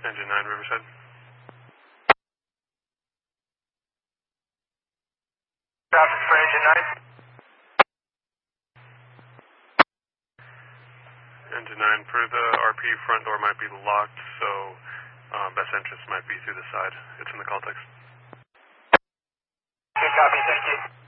Engine 9, Riverside. Traffic for Engine 9. Engine 9, per the RP, front door might be locked, so best entrance might be through the side. It's in the call text. Good copy, thank you.